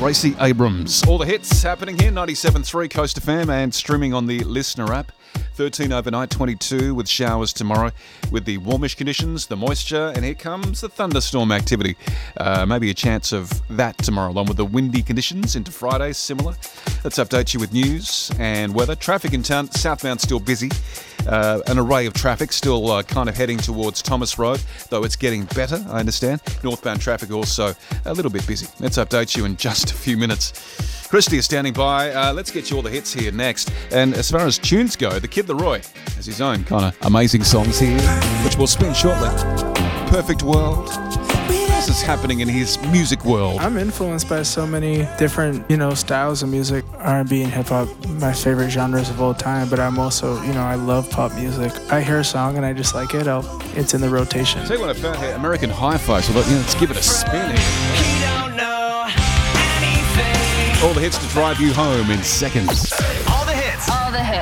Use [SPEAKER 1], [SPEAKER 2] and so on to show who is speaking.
[SPEAKER 1] Gracie Abrams. All the hits happening here, 97.3 Coast FM and streaming on the Listener app. 13 overnight, 22 with showers tomorrow with the warmish conditions, the moisture, and here comes the thunderstorm activity. Maybe a chance of that tomorrow, along with the windy conditions into Friday, similar. Let's update you with news and weather. Traffic in town, southbound still busy. An array of traffic still kind of heading towards Thomas Road, though it's getting better, I understand. Northbound traffic also a little bit busy. Let's update you in just a few minutes. Christy is standing by. Let's get you all the hits here next. And as far as tunes go, the Kid Laroi has his own kind of amazing songs here, which we'll spin shortly. Perfect World. This is happening in his music world.
[SPEAKER 2] I'm influenced by so many different, styles of music. R&B and hip-hop, my favorite genres of all time, but I'm also, I love pop music. I hear a song and I just like it, it's in the rotation.
[SPEAKER 1] Tell you what I found here, American Hi-Fi, so let's give it a spin here. All the hits to drive you home in seconds.
[SPEAKER 3] All the hits. All the hits.